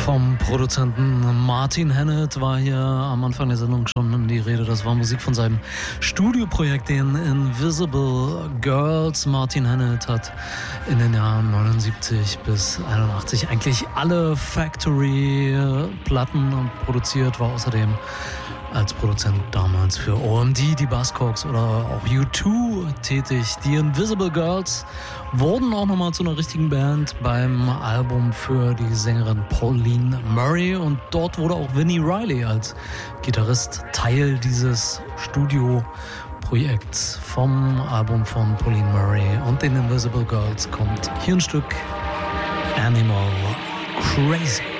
Vom Produzenten Martin Hannett war hier am Anfang der Sendung schon die Rede. Das war Musik von seinem Studioprojekt, den Invisible Girls. Martin Hannett hat in den Jahren 79 bis 81 eigentlich alle Factory-Platten produziert, war außerdem als Produzent damals für OMD, die Buzzcocks oder auch U2 tätig. Die Invisible Girls wurden auch nochmal zu einer richtigen Band beim Album für die Sängerin Pauline Murray, und dort wurde auch Vinnie Riley als Gitarrist Teil dieses Studioprojekts. Vom Album von Pauline Murray und den Invisible Girls kommt hier ein Stück Animal Crazy.